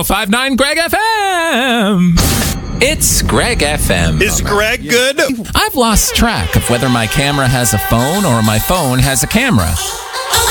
1059 Greg FM. It's Greg FM. Is Greg good? I've lost track of whether my camera has a phone or my phone has a camera.